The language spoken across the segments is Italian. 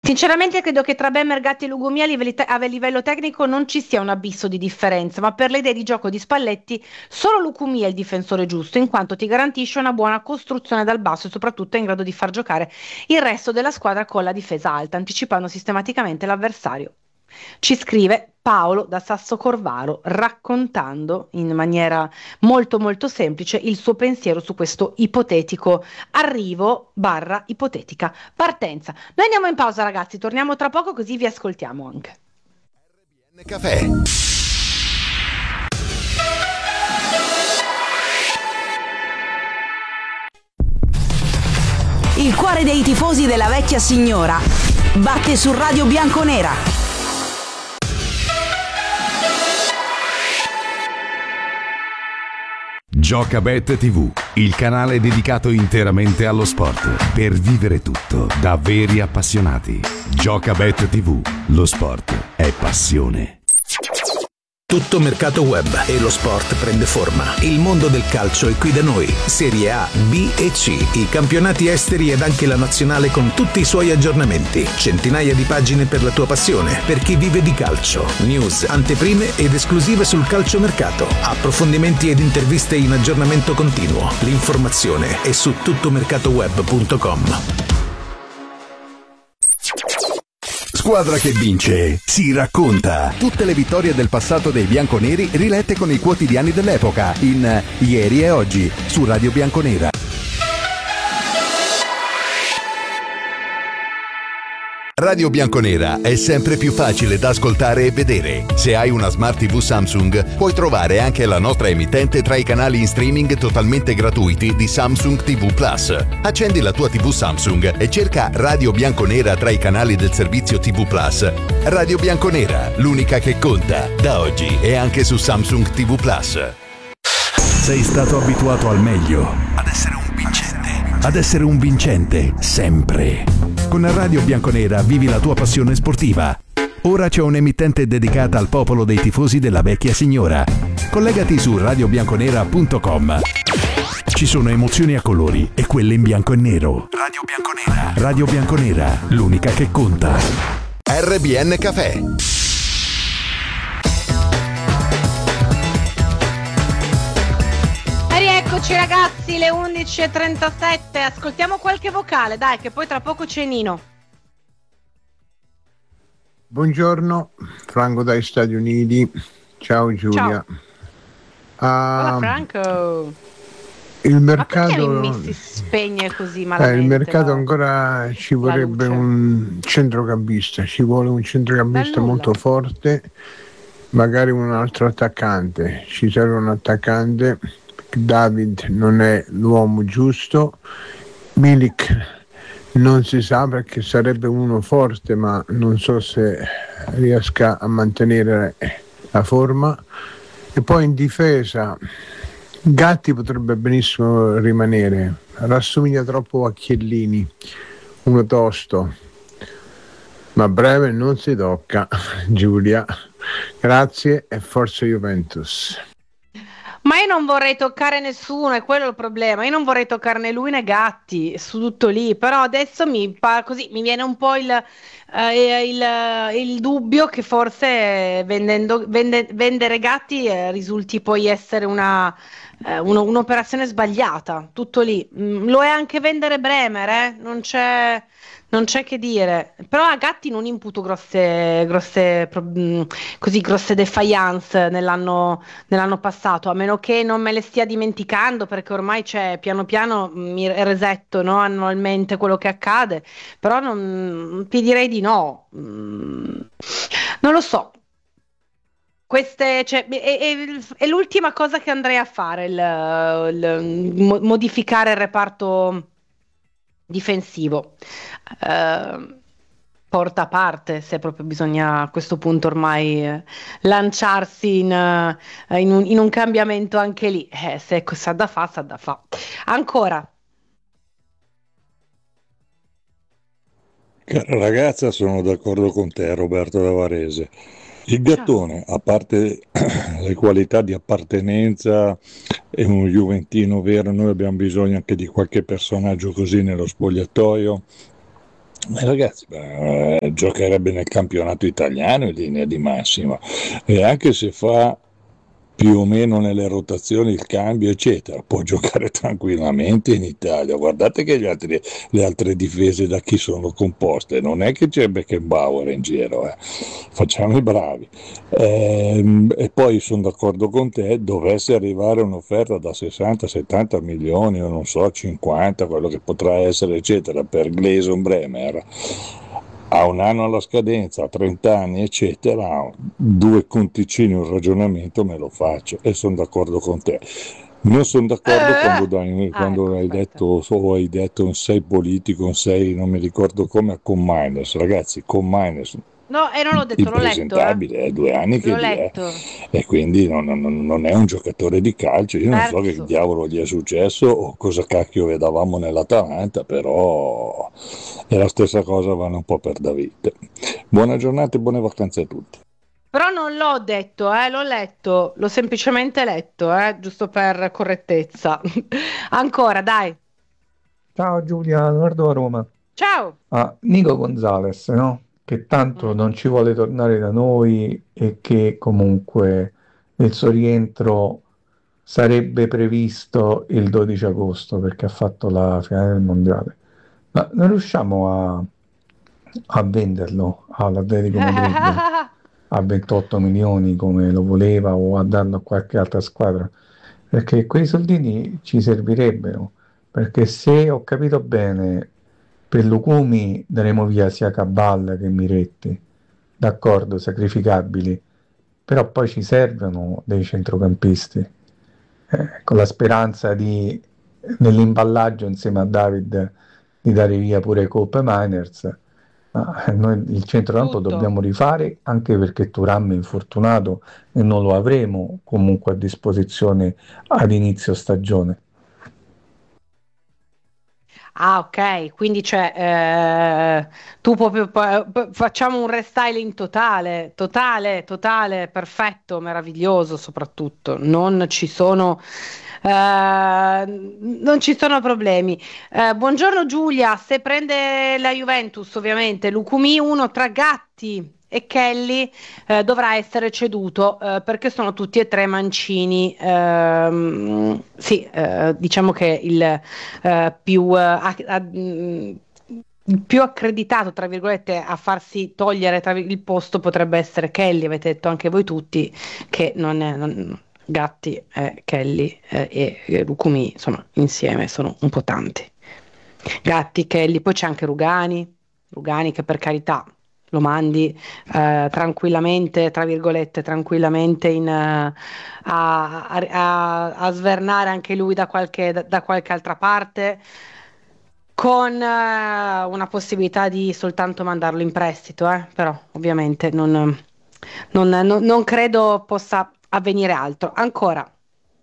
Sinceramente credo che tra Bremer, Gatti e Lugumia a livello tecnico non ci sia un abisso di differenza, ma per le idee di gioco di Spalletti solo Lugumia è il difensore giusto, in quanto ti garantisce una buona costruzione dal basso e soprattutto è in grado di far giocare il resto della squadra con la difesa alta, anticipando sistematicamente l'avversario. Ci scrive Paolo da Sasso Corvaro, raccontando in maniera molto molto semplice il suo pensiero su questo ipotetico arrivo barra ipotetica partenza. Noi andiamo in pausa, ragazzi, torniamo tra poco così vi ascoltiamo anche. Caffè. Il cuore dei tifosi della vecchia signora batte su Radio Bianconera. Giocabet TV, il canale dedicato interamente allo sport, per vivere tutto da veri appassionati. Giocabet TV, lo sport è passione. Tutto mercato web e lo sport prende forma. Il mondo del calcio è qui da noi. Serie A, B e C, i campionati esteri ed anche la nazionale con tutti i suoi aggiornamenti. Centinaia di pagine per la tua passione, per chi vive di calcio. News, anteprime ed esclusive sul calciomercato. Approfondimenti ed interviste in aggiornamento continuo. L'informazione è su tuttomercatoweb.com. Squadra che vince, si racconta. Tutte le vittorie del passato dei bianconeri rilette con i quotidiani dell'epoca in Ieri e Oggi su Radio Bianconera. Radio Bianconera è sempre più facile da ascoltare e vedere. Se hai una Smart TV Samsung, puoi trovare anche la nostra emittente tra i canali in streaming totalmente gratuiti di Samsung TV Plus. Accendi la tua TV Samsung e cerca Radio Bianconera tra i canali del servizio TV Plus. Radio Bianconera, l'unica che conta, da oggi e anche su Samsung TV Plus. Sei stato abituato al meglio, ad essere un vincente, sempre. Con Radio Bianconera vivi la tua passione sportiva. Ora c'è un'emittente dedicata al popolo dei tifosi della vecchia signora. Collegati su radiobianconera.com. Ci sono emozioni a colori e quelle in bianco e nero. Radio Bianconera. Radio Bianconera, l'unica che conta. RBN Caffè. Eccoci ragazzi, le 11:37, ascoltiamo qualche vocale, dai, che poi tra poco c'è Nino. Buongiorno, Franco dagli Stati Uniti. Ciao Giulia. Ciao. Hola Franco. Il mercato, ma perché mi si spegne così malamente? Il mercato ancora ci vorrebbe un centrocampista, ci vuole un centrocampista molto forte, magari un altro attaccante, ci serve un attaccante. David non è l'uomo giusto, Milik non si sa perché sarebbe uno forte, ma non so se riesca a mantenere la forma. E poi in difesa Gatti potrebbe benissimo rimanere, rassomiglia troppo a Chiellini, uno tosto, ma breve non si tocca. Giulia, grazie e forza Juventus. Ma io non vorrei toccare nessuno, è quello il problema. Io non vorrei toccare né lui né Gatti, su tutto lì. Però adesso così mi viene un po' il dubbio che forse vendere Gatti risulti poi essere un'operazione sbagliata. Tutto lì. Lo è anche vendere Bremer, non c'è che dire. Però a Gatti non imputo grosse defiance nell'anno passato, a meno che non me le stia dimenticando, perché ormai c'è piano piano mi resetto, no, annualmente quello che accade. Però ti direi di no. Non lo so. È l'ultima cosa che andrei a fare, modificare il reparto difensivo. Porta a parte, se proprio bisogna a questo punto ormai lanciarsi in un cambiamento anche lì, se sa da fa. Ancora. Cara ragazza, sono d'accordo con te, Roberto da Varese. Il Gattone, a parte le qualità di appartenenza, è un juventino vero, noi abbiamo bisogno anche di qualche personaggio così nello spogliatoio, Ragazzi, giocherebbe nel campionato italiano in linea di massima, e anche se fa più o meno nelle rotazioni il cambio eccetera, può giocare tranquillamente in Italia. Guardate che le altre difese da chi sono composte, non è che c'è Beckenbauer in giro, facciamo i bravi. E poi sono d'accordo con te, dovesse arrivare un'offerta da 60-70 milioni o non so 50, quello che potrà essere eccetera, per Gleison Bremer a un anno alla scadenza, a 30 anni eccetera, due conticini, un ragionamento me lo faccio, e sono d'accordo con te. Non sono d'accordo quando hai detto un 6 politico, un 6 non mi ricordo come, con Miners. Ragazzi, con Miners No, non l'ho detto, l'ho letto. Impresentabile, è 2 anni che L'ho lì è, letto. e quindi non è un giocatore di calcio. Io non so che Terzo. diavolo gli è successo o cosa cacchio vedavamo nell'Atalanta, però è la stessa cosa, vanno un po' per David. Buona giornata e buone vacanze a tutti. Però non l'ho detto, l'ho letto, l'ho semplicemente letto, giusto per correttezza. Ancora, dai. Ciao Giulia, Edoardo a Roma. Ciao. Nico Gonzalez, no? Che tanto non ci vuole tornare da noi e che comunque il suo rientro sarebbe previsto il 12 agosto perché ha fatto la finale del mondiale. Ma non riusciamo a venderlo all'Atletico Madrid a 28 milioni come lo voleva, o a darlo a qualche altra squadra, perché quei soldini ci servirebbero, perché se ho capito bene per Lucumi daremo via sia Cabal che Miretti, d'accordo, sacrificabili, però poi ci servono dei centrocampisti, con la speranza nell'imballaggio insieme a David di dare via pure Cope Miners. Noi il centrocampo dobbiamo rifare, anche perché Thuram è infortunato e non lo avremo comunque a disposizione ad inizio stagione. Ok, quindi tu proprio facciamo un restyling totale, perfetto, meraviglioso soprattutto, non ci sono problemi. Buongiorno Giulia, se prende la Juventus ovviamente Lucumi uno tra Gatti e Kelly dovrà essere ceduto perché sono tutti e tre mancini. Diciamo che il più accreditato, tra virgolette, a farsi togliere il posto potrebbe essere Kelly. Avete detto anche voi tutti che Gatti, Kelly e Lucumi, insomma, insieme sono un po' tanti. Gatti, Kelly, poi c'è anche Rugani che per carità lo mandi tranquillamente, tra virgolette, a svernare anche lui da qualche altra parte, con una possibilità di soltanto mandarlo in prestito, però ovviamente non credo possa avvenire altro. Ancora.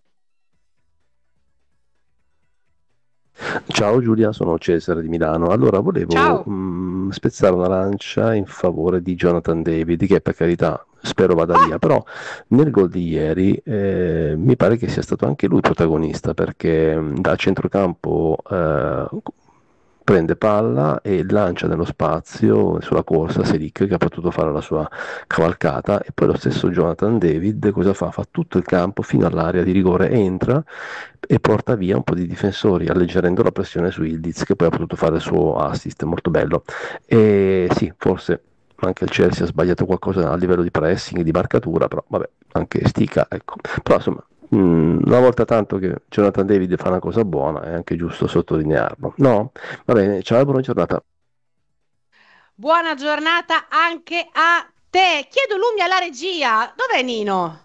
Ciao Giulia, sono Cesare di Milano. Allora, volevo spezzare una lancia in favore di Jonathan David, che per carità spero vada via, però nel gol di ieri mi pare che sia stato anche lui protagonista, perché da centrocampo prende palla e lancia nello spazio sulla corsa Selic, che ha potuto fare la sua cavalcata, e poi lo stesso Jonathan David cosa fa? Fa tutto il campo fino all'area di rigore, entra e porta via un po' di difensori, alleggerendo la pressione su Ildiz, che poi ha potuto fare il suo assist molto bello. E sì, forse anche il Chelsea ha sbagliato qualcosa a livello di pressing, di marcatura, però vabbè, anche stica, ecco. Però insomma, una volta tanto che Jonathan David fa una cosa buona è anche giusto sottolinearlo, no? Va bene, ciao, buona giornata. Buona giornata anche a te. Chiedo lumi alla regia. Dov'è Nino?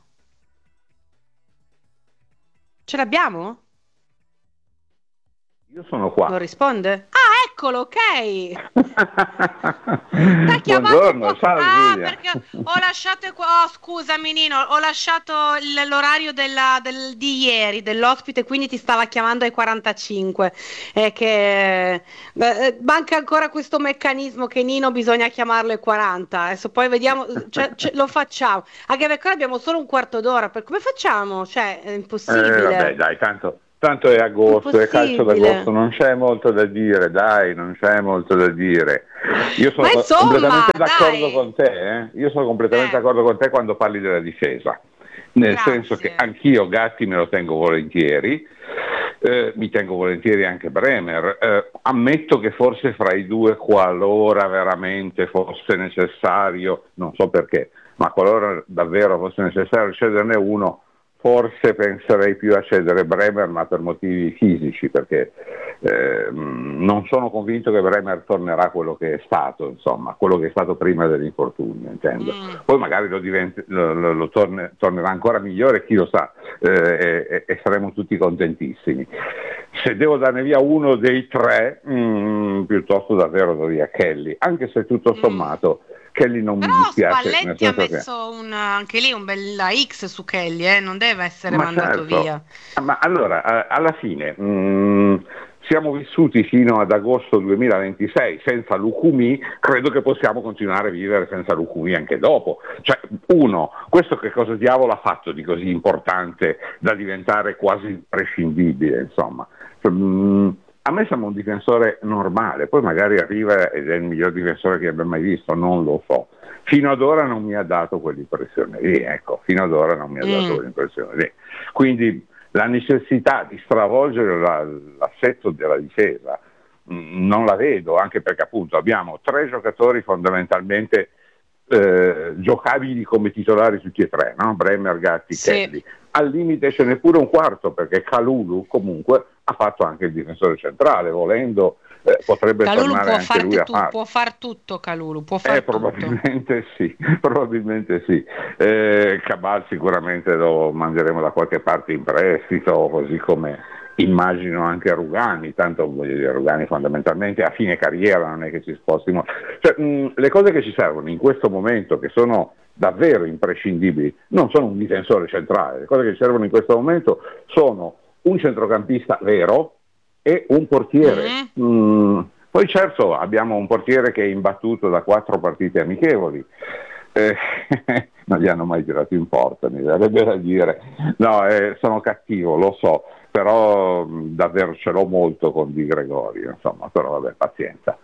Ce l'abbiamo? Io sono qua. Non risponde? Ah, eccolo, ok. Buongiorno, ciao Giulia. Perché ho lasciato scusami Nino, ho lasciato l'orario di ieri dell'ospite, quindi ti stava chiamando ai 45. Che manca ancora questo meccanismo che Nino bisogna chiamarlo ai 40. Adesso poi vediamo, lo facciamo. Anche perché abbiamo solo un quarto d'ora, come facciamo? Cioè, è impossibile. Vabbè, dai, tanto Tanto è agosto, è calcio d'agosto, non c'è molto da dire, dai, non c'è molto da dire. Io sono completamente d'accordo con te, Io sono completamente d'accordo con te quando parli della difesa. Nel senso che anch'io Gatti me lo tengo volentieri, mi tengo volentieri anche Bremer. Ammetto che forse fra i due, qualora veramente fosse necessario, non so perché, ma qualora davvero fosse necessario cederne uno, forse penserei più a cedere Bremer, ma per motivi fisici, perché non sono convinto che Bremer tornerà quello che è stato, insomma, quello che è stato prima dell'infortunio, intendo. Poi magari tornerà ancora migliore, chi lo sa, e saremo tutti contentissimi. Se devo darne via uno dei tre, piuttosto davvero do via Kelly, anche se tutto sommato Kelly non mi dispiace. Spalletti ha messo anche lì un bel X su Kelly, non deve essere mandato via. Ma allora, alla fine siamo vissuti fino ad agosto 2026 senza Lukumi, credo che possiamo continuare a vivere senza Lukumi anche dopo. Cioè, questo che cosa diavolo ha fatto di così importante da diventare quasi imprescindibile, insomma. A me sembra un difensore normale, poi magari arriva ed è il miglior difensore che abbia mai visto, non lo so. Fino ad ora non mi ha dato quell'impressione lì, Quindi la necessità di stravolgere l'assetto della difesa non la vedo, anche perché appunto abbiamo tre giocatori fondamentalmente giocabili come titolari tutti e tre, no? Bremer, Gatti, Kelly. Al limite ce n'è pure un quarto, perché Kalulu comunque ha fatto anche il difensore centrale, volendo potrebbe Kalulu tornare anche lui a farlo. Può far tutto Kalulu, può far probabilmente sì. Cabal sicuramente lo manderemo da qualche parte in prestito, così come immagino anche Rugani, tanto voglio dire, Rugani fondamentalmente a fine carriera non è che ci spostino. Cioè, le cose che ci servono in questo momento, che sono davvero imprescindibili, non sono un difensore centrale, le cose che ci servono in questo momento sono un centrocampista vero e un portiere. Poi certo abbiamo un portiere che è imbattuto da 4 partite amichevoli, non gli hanno mai tirato in porta, mi verrebbe da dire. No, sono cattivo, lo so, però davvero ce l'ho molto con Di Gregorio, insomma, però vabbè, pazienza.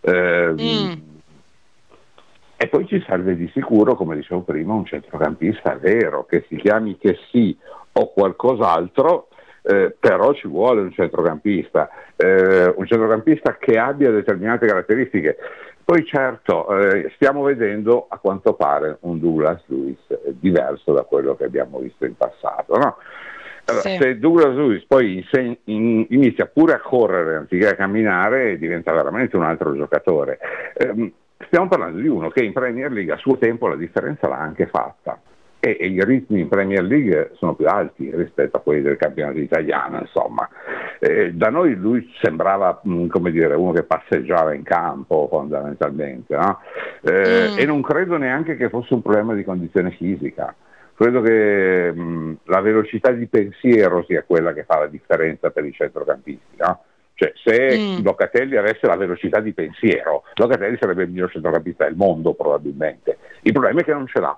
E poi ci serve di sicuro, come dicevo prima, un centrocampista vero, che si chiami che sì o qualcos'altro, però ci vuole un centrocampista che abbia determinate caratteristiche. Poi certo, stiamo vedendo a quanto pare un Douglas Luiz diverso da quello che abbiamo visto in passato, no? Allora, se Douglas Luiz poi inizia pure a correre anziché a camminare, diventa veramente un altro giocatore. Stiamo parlando di uno che in Premier League a suo tempo la differenza l'ha anche fatta, e i ritmi in Premier League sono più alti rispetto a quelli del campionato italiano, insomma. Da noi lui sembrava, come dire, uno che passeggiava in campo fondamentalmente, no? E non credo neanche che fosse un problema di condizione fisica. Credo che la velocità di pensiero sia quella che fa la differenza per i centrocampisti, no? Cioè, se Locatelli avesse la velocità di pensiero, Locatelli sarebbe il miglior centrocampista del mondo probabilmente. Il problema è che non ce l'ha.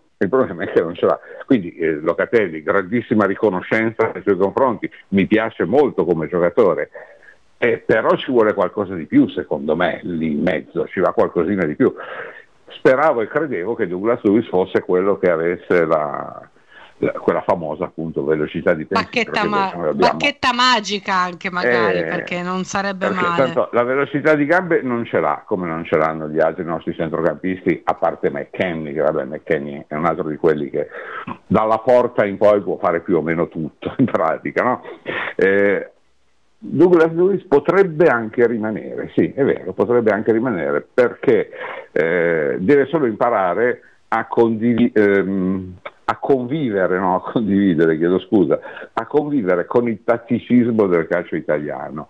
Quindi Locatelli, grandissima riconoscenza nei suoi confronti, mi piace molto come giocatore, però ci vuole qualcosa di più, secondo me, lì in mezzo, ci va qualcosina di più. Speravo e credevo che Douglas Luiz fosse quello che avesse quella famosa appunto velocità di pensiero, bacchetta magica anche magari, perché non sarebbe male. Tanto la velocità di gambe non ce l'ha, come non ce l'hanno gli altri nostri centrocampisti, a parte McKennie, che vabbè, McKennie è un altro di quelli che dalla porta in poi può fare più o meno tutto in pratica, no? Douglas Luiz potrebbe anche rimanere, sì, è vero, potrebbe anche rimanere, perché deve solo imparare a convivere con il tatticismo del calcio italiano.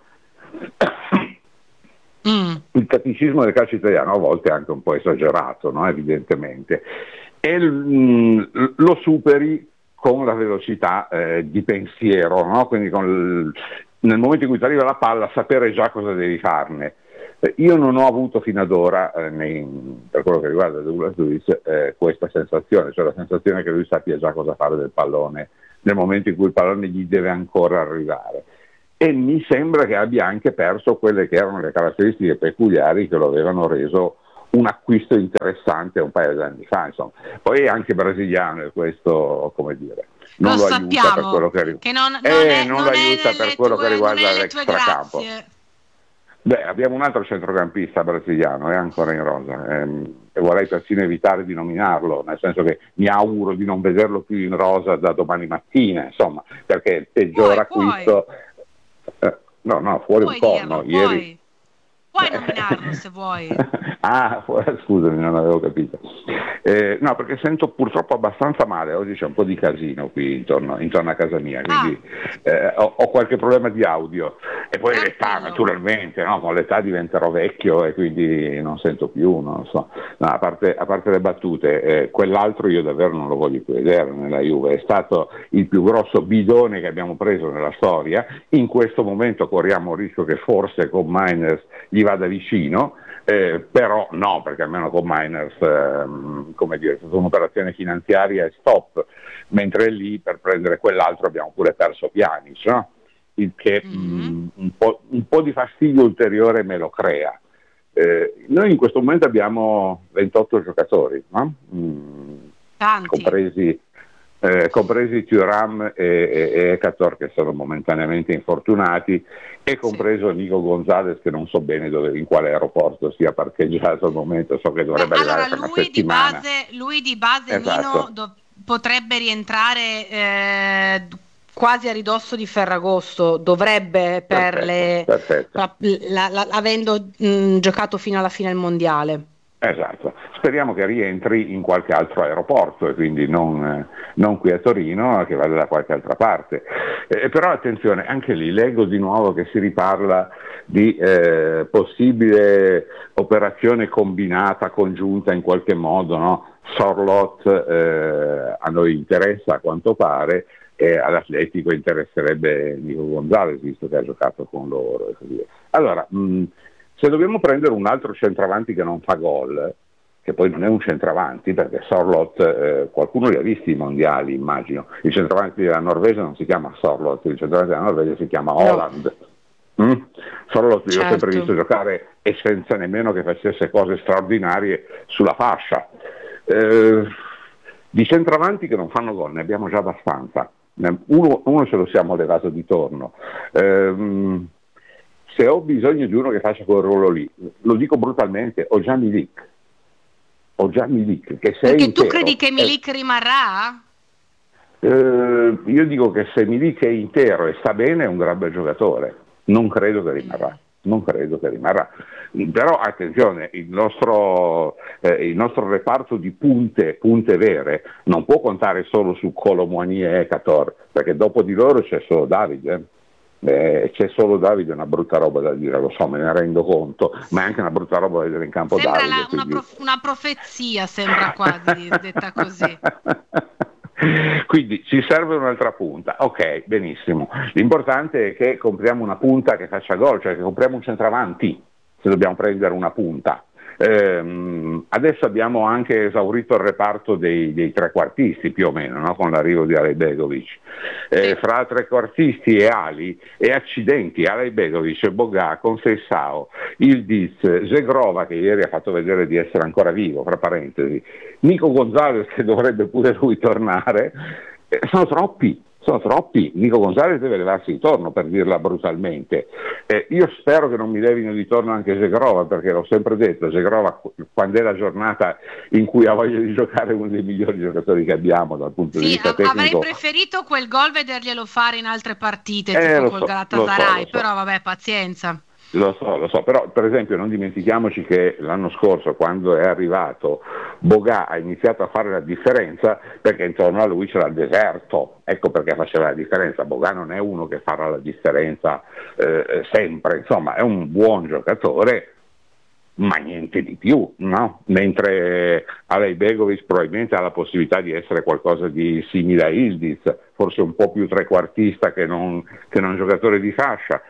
Il tatticismo del calcio italiano a volte è anche un po' esagerato, no? Evidentemente, e lo superi con la velocità di pensiero, no? Quindi nel momento in cui ti arriva la palla sapere già cosa devi farne. Io non ho avuto fino ad ora, per quello che riguarda Douglas Luiz, questa sensazione, cioè la sensazione che lui sappia già cosa fare del pallone nel momento in cui il pallone gli deve ancora arrivare. E mi sembra che abbia anche perso quelle che erano le caratteristiche peculiari che lo avevano reso un acquisto interessante un paio di anni fa, insomma. Poi è anche brasiliano e questo, come dire, non lo aiuta per quello che riguarda. Non lo aiuta per quello che riguarda l'extracampo. Beh, abbiamo un altro centrocampista brasiliano, è ancora in rosa, e vorrei persino evitare di nominarlo, nel senso che mi auguro di non vederlo più in rosa da domani mattina, insomma, perché il peggior acquisto... No, fuori un corno. Ieri... Puoi nominarlo se vuoi. Scusami, non avevo capito. No, perché sento purtroppo abbastanza male, oggi c'è un po' di casino qui intorno a casa mia, quindi ho qualche problema di audio. E poi l'età, naturalmente, no? Con l'età diventerò vecchio e quindi non sento più, non so. No, a parte le battute, quell'altro io davvero non lo voglio più vedere nella Juve, è stato il più grosso bidone che abbiamo preso nella storia. In questo momento corriamo il rischio che forse con Miners gli vada vicino, però no, perché almeno con Miners come dire, è stata un'operazione finanziaria e stop, mentre lì per prendere quell'altro abbiamo pure perso Pjanic, no? Il che un po' di fastidio ulteriore me lo crea. Noi in questo momento abbiamo 28 giocatori, no? Compresi Thuram e Ekator, che sono momentaneamente infortunati, e compreso Nico Gonzalez, che non so bene in quale aeroporto sia parcheggiato al momento, so che dovrebbe arrivare tra una settimana. Lui di base, esatto. Nino, potrebbe rientrare quasi a ridosso di Ferragosto, dovrebbe, avendo giocato fino alla fine il mondiale. Esatto, speriamo che rientri in qualche altro aeroporto e quindi non qui a Torino, che vada da qualche altra parte. Però attenzione, anche lì leggo di nuovo che si riparla di possibile operazione combinata, congiunta in qualche modo, no? Sorloth a noi interessa a quanto pare, e all'Atletico interesserebbe Nico Gonzalez, visto che ha giocato con loro e così via. Allora, se dobbiamo prendere un altro centravanti che non fa gol, che poi non è un centravanti, perché Sorloth, qualcuno li ha visti i mondiali, immagino, il centravanti della Norvegia non si chiama Sorloth, il centravanti della Norvegia si chiama Holland. Sorloth io ho sempre visto giocare e senza nemmeno che facesse cose straordinarie sulla fascia. Di centravanti che non fanno gol ne abbiamo già abbastanza, uno ce lo siamo levato di torno. Se ho bisogno di uno che faccia quel ruolo lì, lo dico brutalmente, ho già Milik, che sei perché intero. Tu credi che Milik rimarrà? Io dico che se Milik è intero e sta bene è un gran bel giocatore, non credo che rimarrà. Però attenzione, il nostro reparto di punte vere non può contare solo su Colomouani e Ekator, perché dopo di loro c'è solo Davide. C'è solo Davide, è una brutta roba da dire, lo so, me ne rendo conto, ma è anche una brutta roba da vedere in campo. Sembra Davide, una profezia, sembra quasi detta così. Quindi ci serve un'altra punta, ok, benissimo. L'importante è che compriamo una punta che faccia gol, cioè che compriamo un centravanti se dobbiamo prendere una punta. Adesso abbiamo anche esaurito il reparto dei trequartisti più o meno, no? Con l'arrivo di Alejbegovic. Fra trequartisti e ali e accidenti, Alejbegovic e Bogà con Seisao, Ildiz, Zegrova, che ieri ha fatto vedere di essere ancora vivo, fra parentesi, Nico Gonzalez, che dovrebbe pure lui tornare, sono troppi. Nico Gonzalez deve levarsi di torno, per dirla brutalmente. Io spero che non mi levino di torno anche Zegrova, perché l'ho sempre detto, Zegrova quando è la giornata in cui ha voglia di giocare, è uno dei migliori giocatori che abbiamo dal punto di vista tecnico. Avrei preferito quel gol vederglielo fare in altre partite, tipo col Galatasaray, però vabbè, pazienza. Lo so, però per esempio non dimentichiamoci che l'anno scorso, quando è arrivato, Bogà ha iniziato a fare la differenza perché intorno a lui c'era il deserto, ecco perché faceva la differenza. Bogà non è uno che farà la differenza sempre, insomma è un buon giocatore, ma niente di più, no? Mentre Alejbegovic probabilmente ha la possibilità di essere qualcosa di simile a Ildiz, forse un po' più trequartista che non giocatore di fascia.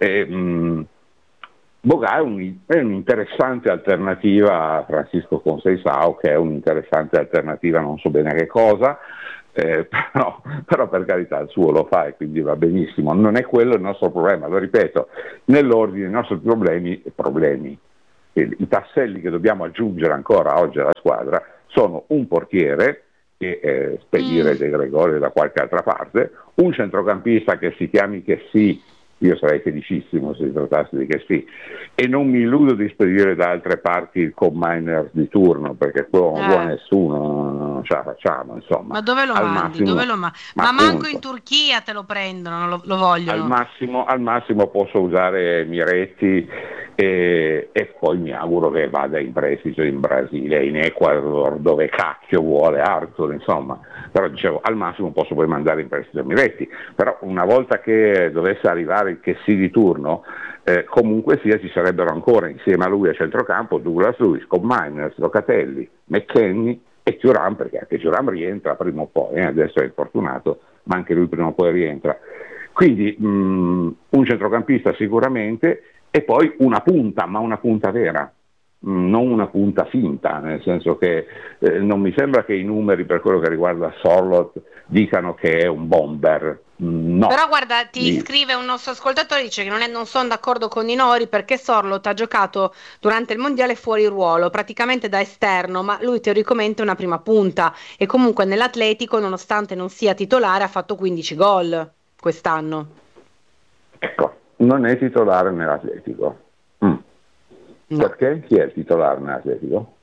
Bogà è un'interessante alternativa a Francisco Conceição, che è un'interessante alternativa non so bene a che cosa, Però per carità il suo lo fa e quindi va benissimo, non è quello il nostro problema, lo ripeto, nell'ordine i nostri problemi, i tasselli che dobbiamo aggiungere ancora oggi alla squadra sono un portiere che spedire De Gregorio da qualche altra parte, un centrocampista che si chiami Chessy, io sarei felicissimo se si trattasse di Chessy, e non mi illudo di spedire da altre parti il combiner di turno, perché quello non vuole nessuno, non ce la facciamo, insomma. Ma dove lo mandi? Ma manco in Turchia te lo prendono, lo vogliono. Al massimo posso usare Miretti e poi mi auguro che vada in prestito in Brasile, in Ecuador, dove cacchio vuole Arthur, insomma. Però dicevo, al massimo posso poi mandare in prestito Miretti, però una volta che dovesse arrivare il Chessy di turno, comunque sia ci sarebbero ancora insieme a lui a centrocampo Douglas Luiz, Miners, Locatelli, McKennie e Thuram, perché anche Thuram rientra prima o poi, adesso è infortunato, ma anche lui prima o poi rientra. Quindi un centrocampista sicuramente, e poi una punta, ma una punta vera, non una punta finta, nel senso che non mi sembra che i numeri per quello che riguarda Sorloth dicano che è un bomber. No. Però guarda, ti scrive un nostro ascoltatore, dice che non sono d'accordo con Ninori perché Sorloth ha giocato durante il mondiale fuori ruolo, praticamente da esterno, ma lui teoricamente è una prima punta e comunque nell'Atletico, nonostante non sia titolare, ha fatto 15 gol quest'anno. Ecco, non è titolare nell'Atletico. No. Perché? Chi è il titolare nell'Atletico?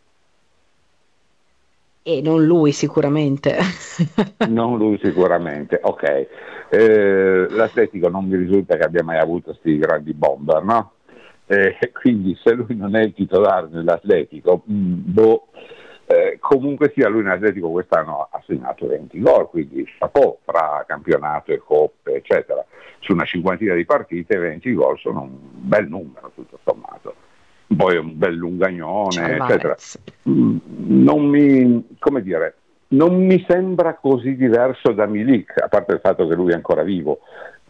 E non lui sicuramente. Non lui sicuramente, ok. L'Atletico non mi risulta che abbia mai avuto questi grandi bomber, no? Quindi se lui non è il titolare nell'Atletico, comunque sia lui nell'Atletico quest'anno ha segnato 20 gol, quindi chapeau, fra campionato e coppe eccetera, su una cinquantina di partite 20 gol sono un bel numero tutto sommato. Poi un bel lungagnone, eccetera. Non mi sembra così diverso da Milik, a parte il fatto che lui è ancora vivo,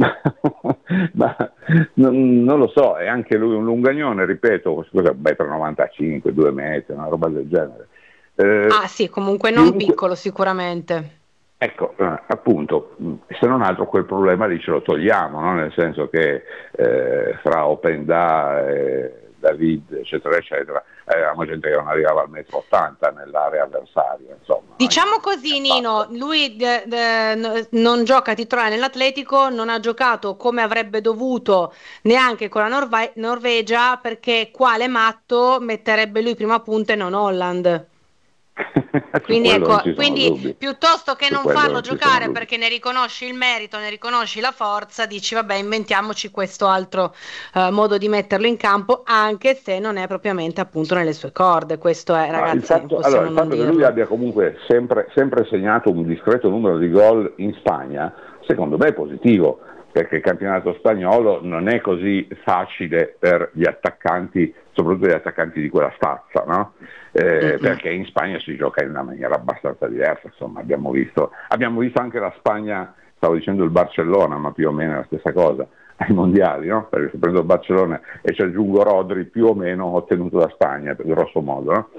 ma non lo so, è anche lui un lungagnone, ripeto, scusa, 1,95 m, 2 metri, una roba del genere. Sì, comunque non piccolo sicuramente. Ecco, appunto, se non altro quel problema lì ce lo togliamo, no? Nel senso che fra Openda David eccetera eccetera avevamo gente che non arrivava al 1,80 m nell'area avversaria, insomma. Diciamo così, Nino, lui non gioca titolare nell'Atletico, non ha giocato come avrebbe dovuto neanche con la Norvegia, perché quale matto metterebbe lui prima punta e non Holland. Quindi ecco, piuttosto che non farlo giocare perché ne riconosci il merito, ne riconosci la forza, dici vabbè, inventiamoci questo altro modo di metterlo in campo, anche se non è propriamente appunto nelle sue corde. Questo è, ragazzi, il fatto che lui abbia comunque sempre segnato un discreto numero di gol in Spagna, secondo me è positivo, perché il campionato spagnolo non è così facile per gli attaccanti, soprattutto gli attaccanti di quella stazza, no? Perché in Spagna si gioca in una maniera abbastanza diversa, insomma, abbiamo visto anche la Spagna, stavo dicendo il Barcellona, ma più o meno è la stessa cosa, ai mondiali, no? Perché se prendo il Barcellona e ci aggiungo Rodri, più o meno ottenuto da Spagna, per grosso modo, no?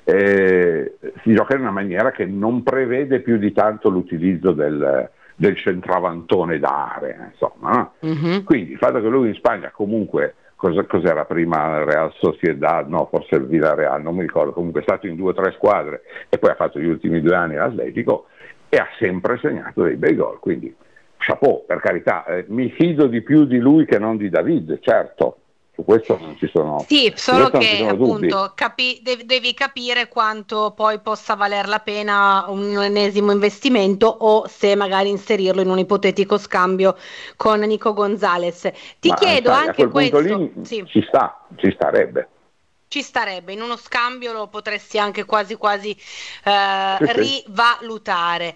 Si gioca in una maniera che non prevede più di tanto l'utilizzo del centravantone d'area, insomma, no? Quindi il fatto che lui in Spagna comunque, cos'era prima il Real Sociedad, no, forse il Villarreal, non mi ricordo, comunque è stato in 2 o 3 squadre e poi ha fatto gli ultimi 2 anni l'Atletico e ha sempre segnato dei bei gol, quindi chapeau, per carità, mi fido di più di lui che non di David, certo. Su questo non ci sono. Sì, solo che appunto devi capire quanto poi possa valer la pena un ennesimo investimento, o se magari inserirlo in un ipotetico scambio con Nico Gonzalez. Chiedo anche questo. Lì ci starebbe. Ci starebbe, in uno scambio lo potresti anche quasi rivalutare.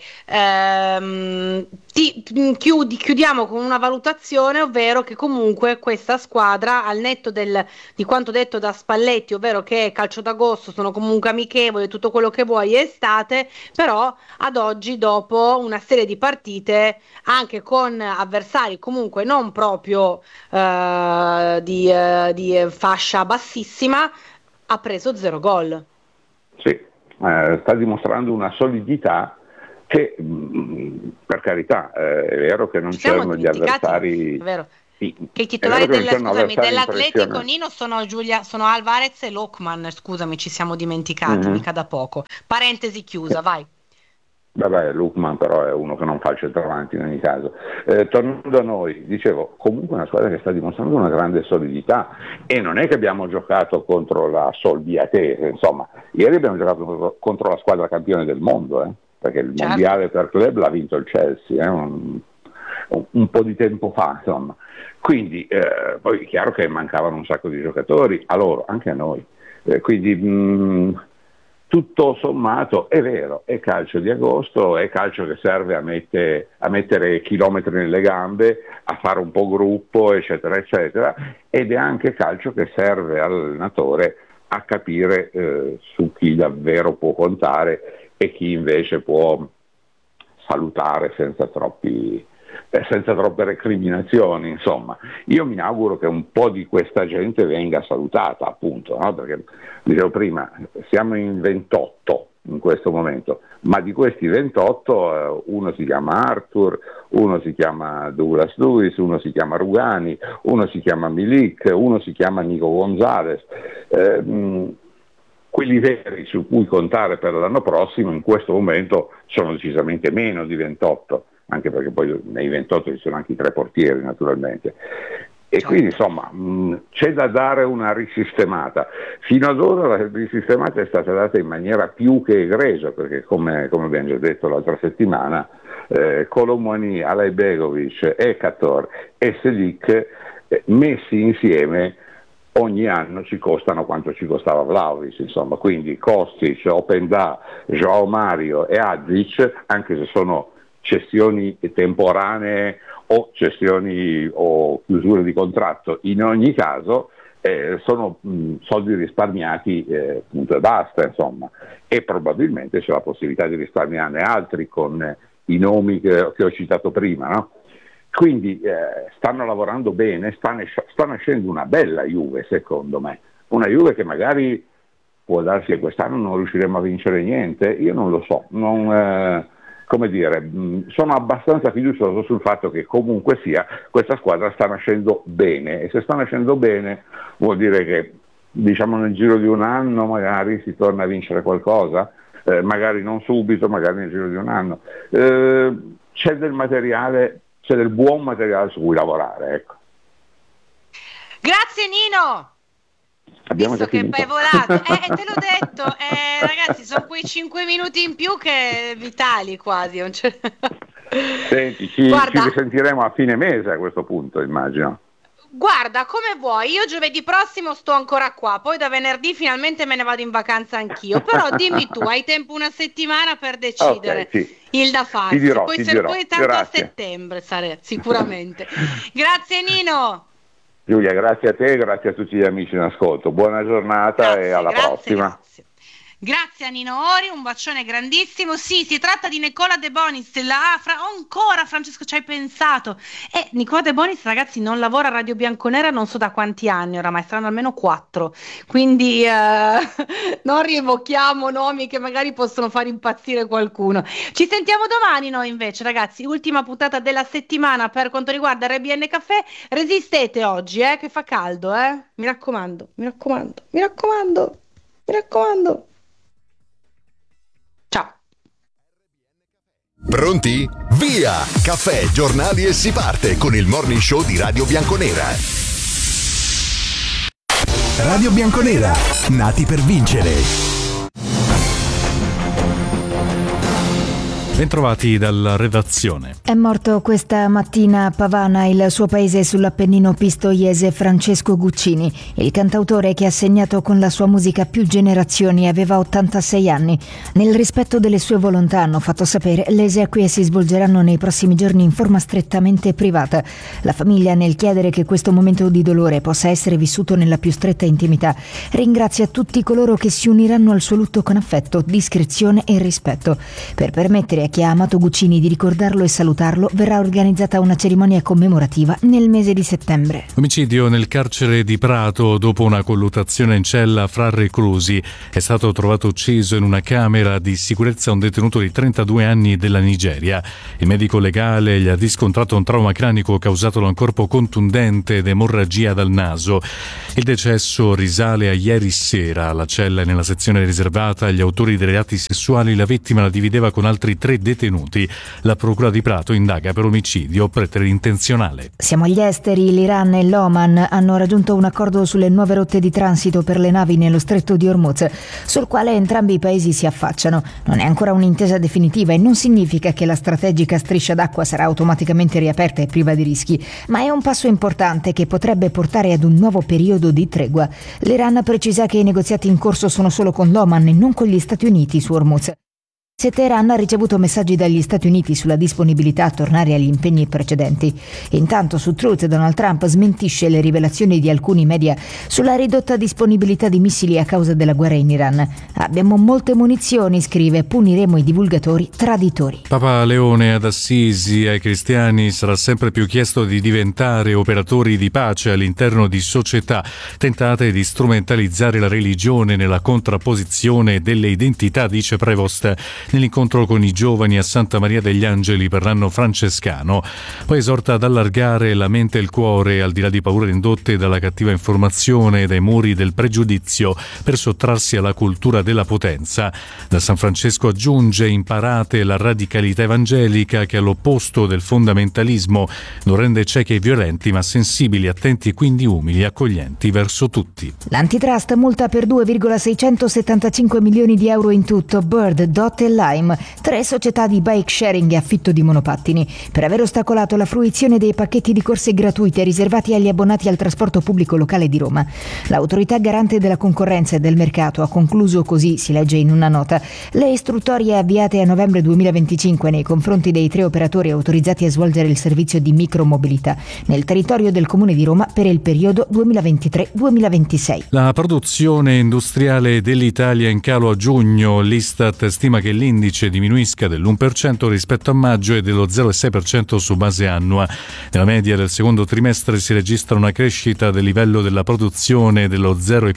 Chiudiamo con una valutazione, ovvero che comunque questa squadra, al netto di quanto detto da Spalletti, ovvero che calcio d'agosto sono comunque amichevoli, tutto quello che vuoi è estate, però ad oggi, dopo una serie di partite anche con avversari comunque non proprio di fascia bassissima, ha preso 0 gol. Sì, sta dimostrando una solidità che per carità è vero che non c'erano gli avversari. È vero. Sì, che i titolari dell'Atletico Nino sono Alvarez e Lokman, scusami, ci siamo dimenticati, mica da poco. Parentesi chiusa, vai. Vabbè, Lukman però è uno che non fa il centravanti in ogni caso. Tornando a noi, dicevo, comunque una squadra che sta dimostrando una grande solidità, e non è che abbiamo giocato contro la Solviatese, insomma, ieri abbiamo giocato contro la squadra campione del mondo, perché il mondiale per club l'ha vinto il Chelsea, un po' di tempo fa, insomma. Quindi poi è chiaro che mancavano un sacco di giocatori, a loro, anche a noi. Quindi tutto sommato è vero, è calcio di agosto, è calcio che serve a mettere chilometri nelle gambe, a fare un po' gruppo, eccetera, eccetera, ed è anche calcio che serve all'allenatore a capire su chi davvero può contare e chi invece può salutare senza troppe recriminazioni, insomma. Io mi auguro che un po' di questa gente venga salutata, appunto, no? Perché dicevo prima, siamo in 28 in questo momento, ma di questi 28 uno si chiama Arthur, uno si chiama Douglas Lewis, uno si chiama Rugani, uno si chiama Milik, uno si chiama Nico Gonzalez. Quelli veri su cui contare per l'anno prossimo in questo momento sono decisamente meno di 28, anche perché poi nei 28 ci sono anche i 3 portieri naturalmente. E quindi insomma c'è da dare una risistemata. Fino ad ora la risistemata è stata data in maniera più che egregia, perché come abbiamo già detto l'altra settimana, Colomoni, Alajbegovic, Ekator e Selic messi insieme ogni anno ci costano quanto ci costava Vlahovic, insomma, quindi Kostic, Openda, Joao Mario e Adzic, anche se sono cessioni temporanee o cessioni o chiusure di contratto, in ogni caso sono soldi risparmiati punto e basta, insomma, e probabilmente c'è la possibilità di risparmiarne altri con i nomi che ho citato prima, no? Quindi stanno lavorando bene, sta nascendo una bella Juve, secondo me, una Juve che magari può darsi che quest'anno non riusciremo a vincere niente, io non lo so, come dire, sono abbastanza fiducioso sul fatto che comunque sia questa squadra sta nascendo bene, e se sta nascendo bene vuol dire che, diciamo, nel giro di un anno magari si torna a vincere qualcosa, magari non subito, magari nel giro di un anno. C'è del materiale, c'è del buon materiale su cui lavorare, ecco. Grazie Nino! Abbiamo visto già che finito. hai volato, te l'ho detto, ragazzi, sono quei 5 minuti in più che vitali quasi. Senti, ci Guarda, risentiremo a fine mese a questo punto, immagino. Guarda, come vuoi, io giovedì prossimo sto ancora qua, poi da venerdì finalmente me ne vado in vacanza anch'io, però dimmi tu, hai tempo una settimana per decidere Okay, sì. il da farsi, Ti dirò. poi tanto Grazie. a settembre sicuramente. Grazie Nino. Giulia, grazie a te, grazie a tutti gli amici in ascolto. Buona giornata e alla prossima. Grazie a Nino Ori, un bacione grandissimo. Sì, si tratta di Nicola De Bonis. Ancora Francesco ci hai pensato. Nicola De Bonis, ragazzi, non lavora a Radio Bianconera non so da quanti anni oramai, saranno almeno 4. Quindi non rievochiamo nomi che magari possono far impazzire qualcuno. Ci sentiamo domani noi invece, ragazzi. Ultima puntata della settimana per quanto riguarda RBN Caffè. Resistete oggi, che fa caldo, mi raccomando, mi raccomando, mi raccomando, mi raccomando. Ciao. Pronti? Via! Caffè, giornali e si parte con il morning show di Radio Bianconera. Radio Bianconera, nati per vincere. Bentrovati dalla redazione. È morto questa mattina a Pavana, il suo paese sull'Appennino pistoiese, Francesco Guccini. Il cantautore che ha segnato con la sua musica più generazioni aveva 86 anni. Nel rispetto delle sue volontà, hanno fatto sapere, le esequie si svolgeranno nei prossimi giorni in forma strettamente privata. La famiglia, nel chiedere che questo momento di dolore possa essere vissuto nella più stretta intimità, ringrazia tutti coloro che si uniranno al suo lutto con affetto, discrezione e rispetto, per permettere memoria che ha amato Guccini di ricordarlo e salutarlo, verrà organizzata una cerimonia commemorativa nel mese di settembre. Omicidio nel carcere di Prato. Dopo una colluttazione in cella fra reclusi è stato trovato ucciso in una camera di sicurezza un detenuto di 32 anni della Nigeria. Il medico legale gli ha riscontrato un trauma cranico causato da un corpo contundente ed emorragia dal naso. Il decesso risale a ieri sera. La cella è nella sezione riservata agli autori dei reati sessuali. La vittima la divideva con altri 3 detenuti. La procura di Prato indaga per omicidio preterintenzionale. Siamo agli esteri. L'Iran e l'Oman hanno raggiunto un accordo sulle nuove rotte di transito per le navi nello stretto di Hormuz, sul quale entrambi i paesi si affacciano. Non è ancora un'intesa definitiva e non significa che la strategica striscia d'acqua sarà automaticamente riaperta e priva di rischi, ma è un passo importante che potrebbe portare ad un nuovo periodo di tregua. L'Iran precisa che i negoziati in corso sono solo con l'Oman e non con gli Stati Uniti su Hormuz. Teheran ha ricevuto messaggi dagli Stati Uniti sulla disponibilità a tornare agli impegni precedenti. Intanto su Truth Donald Trump smentisce le rivelazioni di alcuni media sulla ridotta disponibilità di missili a causa della guerra in Iran. Abbiamo molte munizioni, scrive, puniremo i divulgatori traditori. Papa Leone ad Assisi: ai cristiani sarà sempre più chiesto di diventare operatori di pace all'interno di società tentate di strumentalizzare la religione nella contrapposizione delle identità, dice Prevost nell'incontro con i giovani a Santa Maria degli Angeli per l'anno francescano. Poi esorta ad allargare la mente e il cuore al di là di paure indotte dalla cattiva informazione e dai muri del pregiudizio per sottrarsi alla cultura della potenza. Da San Francesco aggiunge: imparate la radicalità evangelica che all'opposto del fondamentalismo non rende ciechi e violenti ma sensibili, attenti e quindi umili, accoglienti verso tutti. L'antitrust multa per 2,675 milioni di euro in tutto Bird, Dot e Lime, 3 società di bike sharing e affitto di monopattini, per aver ostacolato la fruizione dei pacchetti di corse gratuite riservati agli abbonati al trasporto pubblico locale di Roma. L'autorità garante della concorrenza e del mercato ha concluso così, si legge in una nota, le istruttorie avviate a novembre 2025 nei confronti dei 3 operatori autorizzati a svolgere il servizio di micromobilità nel territorio del Comune di Roma per il periodo 2023-2026. La produzione industriale dell'Italia in calo a giugno. L'Istat stima che l'indice diminuisca dell'1% rispetto a maggio e dello 0,6% su base annua. Nella media del secondo trimestre si registra una crescita del livello della produzione dello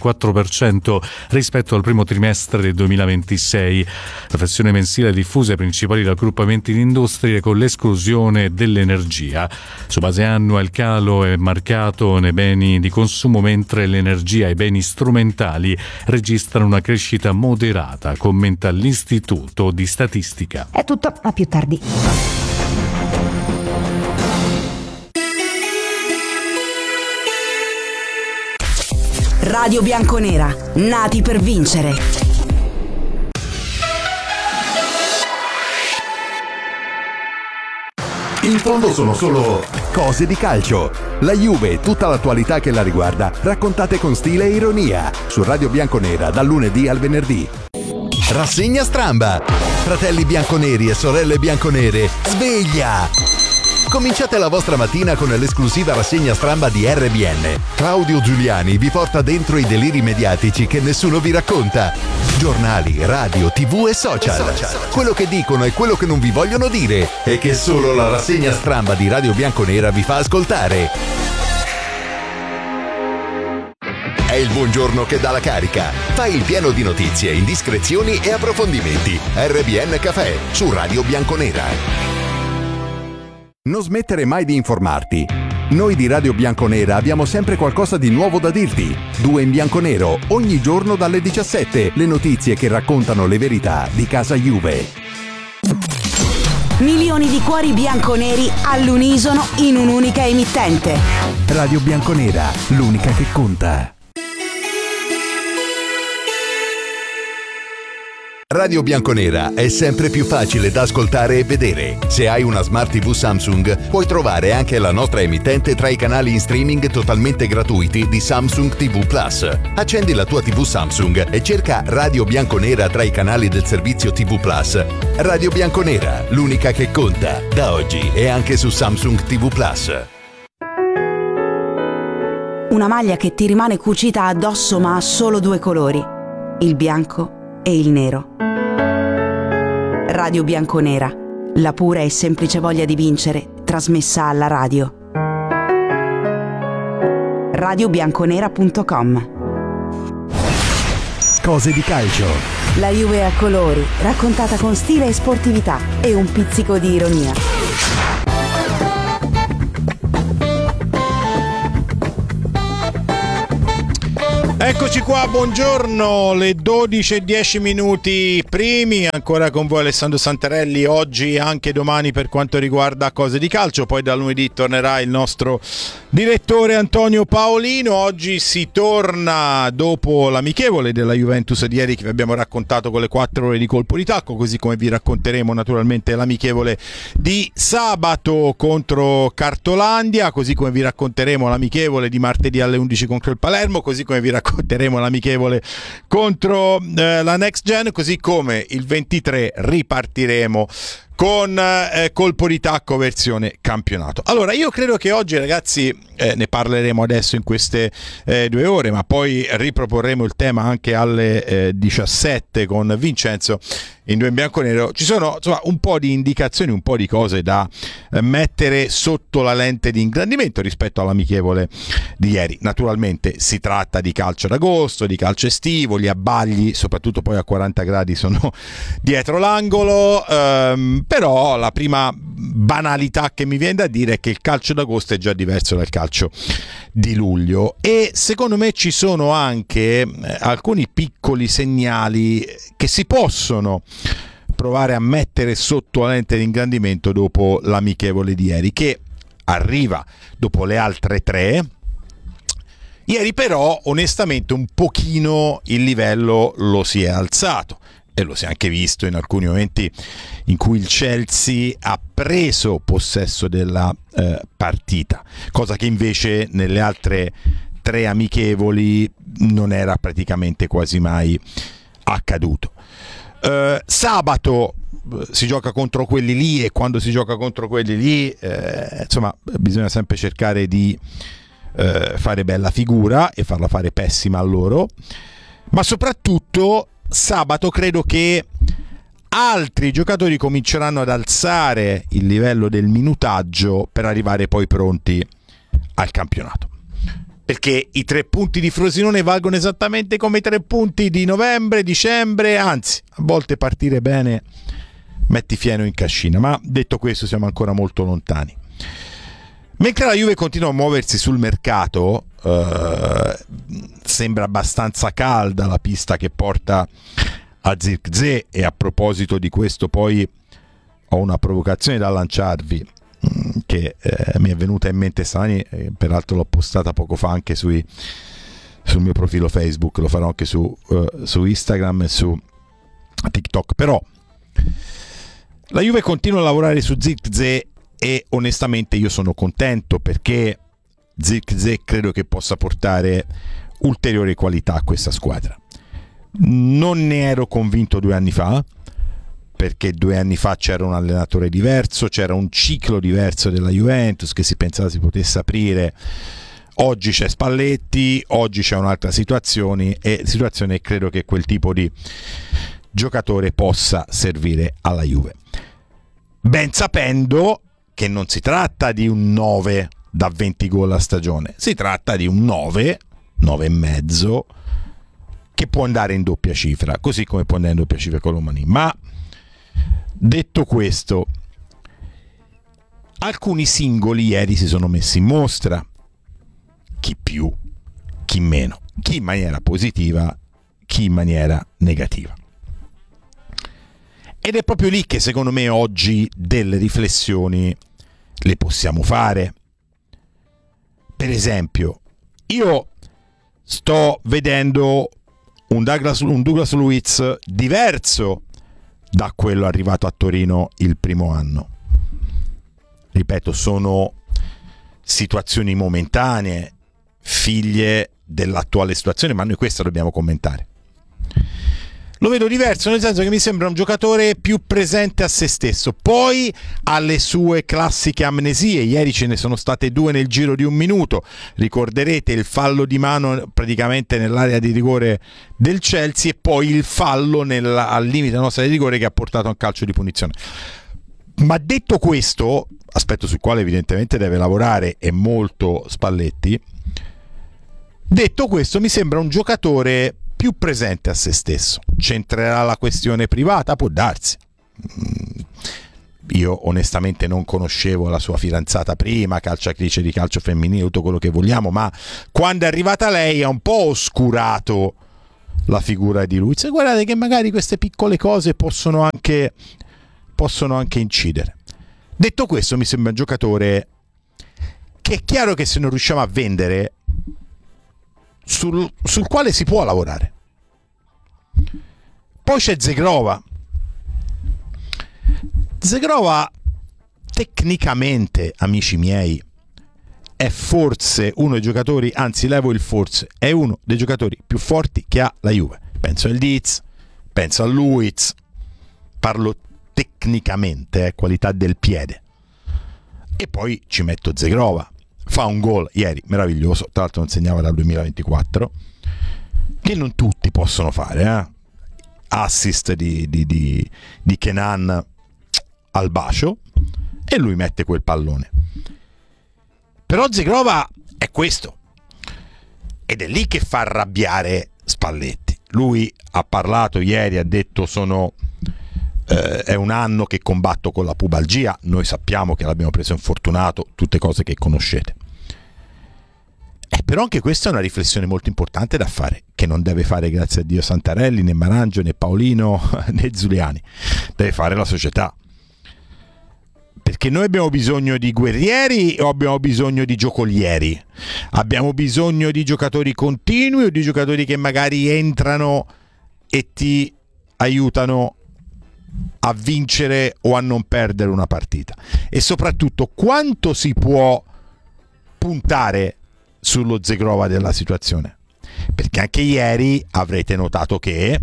0,4% rispetto al primo trimestre del 2026. La flessione mensile è diffusa ai principali raggruppamenti di industrie con l'esclusione dell'energia. Su base annua il calo è marcato nei beni di consumo, mentre l'energia e i beni strumentali registrano una crescita moderata, commenta l'Istituto di Statistica. È tutto, a più tardi. Radio Bianconera, nati per vincere. In fondo sono solo cose di calcio. La Juve e tutta l'attualità che la riguarda, raccontate con stile e ironia, su Radio Bianconera dal lunedì al venerdì. Rassegna Stramba. Fratelli bianconeri e sorelle bianconere, sveglia! Cominciate la vostra mattina con l'esclusiva rassegna Stramba di RBN. Claudio Giuliani vi porta dentro i deliri mediatici che nessuno vi racconta. Giornali, radio, TV e social. Quello che dicono e quello che non vi vogliono dire e che solo la rassegna Stramba di Radio Bianconera vi fa ascoltare. È il buongiorno che dà la carica. Fai il pieno di notizie, indiscrezioni e approfondimenti. RBN Café su Radio Bianconera. Non smettere mai di informarti. Noi di Radio Bianconera abbiamo sempre qualcosa di nuovo da dirti. 2 in bianconero, ogni giorno dalle 17. Le notizie che raccontano le verità di casa Juve. Milioni di cuori bianconeri all'unisono in un'unica emittente. Radio Bianconera, l'unica che conta. Radio Bianconera è sempre più facile da ascoltare e vedere. Se hai una Smart TV Samsung, puoi trovare anche la nostra emittente tra i canali in streaming totalmente gratuiti di Samsung TV Plus. Accendi la tua TV Samsung e cerca Radio Bianconera tra i canali del servizio TV Plus. Radio Bianconera, l'unica che conta, da oggi e anche su Samsung TV Plus. Una maglia che ti rimane cucita addosso ma ha solo 2 colori, il bianco e il nero. Radio Bianconera, La pura e semplice voglia di vincere, trasmessa alla radio. radiobianconera.com. Cose di calcio. La Juve a colori, raccontata con stile e sportività e un pizzico di ironia. Eccoci qua, buongiorno, le 12:10 primi, ancora con voi Alessandro Santarelli, oggi e anche domani per quanto riguarda Cose di calcio, poi da lunedì tornerà il nostro direttore Antonio Paolino. Oggi si torna dopo l'amichevole della Juventus di ieri che vi abbiamo raccontato con le 4 ore di colpo di tacco, così come vi racconteremo naturalmente l'amichevole di sabato contro Cartolandia, così come vi racconteremo l'amichevole di martedì alle 11 contro il Palermo, così come vi racconteremo l'amichevole contro la Next Gen, così come il 23 ripartiremo con colpo di tacco versione campionato. Allora, io credo che oggi, ragazzi, ne parleremo adesso in queste 2 ore, ma poi riproporremo il tema anche alle 17 con Vincenzo in Due in Bianconero. Ci sono insomma un po' di indicazioni, un po' di cose da mettere sotto la lente di ingrandimento rispetto all'amichevole di ieri. Naturalmente si tratta di calcio d'agosto, di calcio estivo, gli abbagli, soprattutto poi a 40 gradi, sono dietro l'angolo, però la prima banalità che mi viene da dire è che il calcio d'agosto è già diverso dal calcio di luglio, e secondo me ci sono anche alcuni piccoli segnali che si possono provare a mettere sotto la lente di ingrandimento dopo l'amichevole di ieri, che arriva dopo le altre 3. Ieri però onestamente un pochino il livello lo si è alzato, e lo si è anche visto in alcuni momenti in cui il Chelsea ha preso possesso della partita, cosa che invece nelle altre 3 amichevoli non era praticamente quasi mai accaduto. Sabato si gioca contro quelli lì, e quando si gioca contro quelli lì insomma bisogna sempre cercare di fare bella figura e farla fare pessima a loro, ma soprattutto sabato credo che altri giocatori cominceranno ad alzare il livello del minutaggio per arrivare poi pronti al campionato, perché i 3 punti di Frosinone valgono esattamente come i 3 punti di novembre, dicembre, anzi a volte partire bene metti fieno in cascina, ma detto questo siamo ancora molto lontani. Mentre la Juve continua a muoversi sul mercato, sembra abbastanza calda la pista che porta a Zirkzee, e a proposito di questo poi ho una provocazione da lanciarvi che mi è venuta in mente stamani, peraltro l'ho postata poco fa anche sul mio profilo Facebook, lo farò anche su Instagram e su TikTok. Però la Juve continua a lavorare su Zirkzee e onestamente io sono contento, perché Zirkzee credo che possa portare ulteriori qualità a questa squadra. Non ne ero convinto 2 anni fa, perché 2 anni fa c'era un allenatore diverso, c'era un ciclo diverso della Juventus che si pensava si potesse aprire. Oggi c'è Spalletti, oggi c'è un'altra situazione, e credo che quel tipo di giocatore possa servire alla Juve, ben sapendo che non si tratta di un 9 da 20 gol a stagione, si tratta di un 9 e mezzo che può andare in doppia cifra, così come può andare in doppia cifra con Colomani. Ma detto questo, alcuni singoli ieri si sono messi in mostra, chi più, chi meno, chi in maniera positiva, chi in maniera negativa. Ed è proprio lì che secondo me oggi delle riflessioni le possiamo fare. Per esempio, io sto vedendo un Douglas Luiz diverso da quello arrivato a Torino il primo anno. Ripeto, sono situazioni momentanee, figlie dell'attuale situazione, ma noi questa dobbiamo commentare. Lo vedo diverso, nel senso che mi sembra un giocatore più presente a se stesso, poi ha le sue classiche amnesie. Ieri ce ne sono state 2 nel giro di 1 minuto, ricorderete il fallo di mano praticamente nell'area di rigore del Chelsea, e poi il fallo al limite della nostra area di rigore che ha portato a un calcio di punizione. Ma detto questo, aspetto sul quale evidentemente deve lavorare e molto Spalletti, detto questo mi sembra un giocatore più presente a se stesso. C'entrerà la questione privata? Può darsi. Io onestamente non conoscevo la sua fidanzata prima, calciatrice di calcio femminile, tutto quello che vogliamo, ma quando è arrivata lei ha un po' oscurato la figura di lui. Guardate che magari queste piccole cose possono anche incidere. Detto questo, mi sembra un giocatore che è chiaro che se non riusciamo a vendere, sul quale si può lavorare. Poi c'è Zegrova. Zegrova tecnicamente, amici miei, è forse uno dei giocatori, anzi levo il forse, è uno dei giocatori più forti che ha la Juve. Penso al Diz, penso a Luiz, parlo tecnicamente, qualità del piede. E poi ci metto Zegrova, fa un gol ieri meraviglioso, tra l'altro non segnava dal 2024, che non tutti possono fare, assist di Kenan al bacio, e lui mette quel pallone. Però Zegrova è questo, ed è lì che fa arrabbiare Spalletti. Lui ha parlato ieri, ha detto è un anno che combatto con la pubalgia, noi sappiamo che l'abbiamo preso infortunato, tutte cose che conoscete. Però anche questa è una riflessione molto importante da fare, che non deve fare, grazie a Dio, Santarelli, né Marangio, né Paolino, né Zuliani. Deve fare la società. Perché noi abbiamo bisogno di guerrieri o abbiamo bisogno di giocolieri? Abbiamo bisogno di giocatori continui o di giocatori che magari entrano e ti aiutano a vincere o a non perdere una partita? E soprattutto, quanto si può puntare sullo Zegrova della situazione? Perché anche ieri avrete notato che